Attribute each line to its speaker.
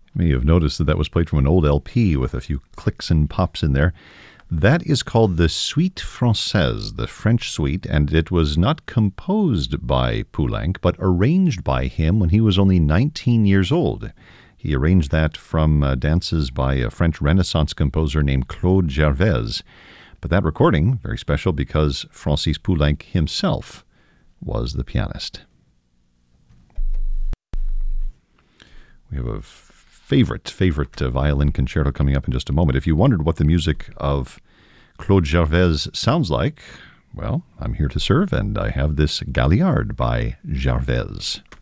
Speaker 1: You may have noticed that was played from an old LP with a few clicks and pops in there. That is called the Suite Française, the French suite, and it was not composed by Poulenc, but arranged by him when he was only 19 years old. He arranged that from dances by a French Renaissance composer named Claude Gervais. But that recording, very special because Francis Poulenc himself was the pianist. We have a favorite violin concerto coming up in just a moment. If you wondered what the music of Claude Gervais sounds like, well, I'm here to serve, and I have this Galliard by Gervais.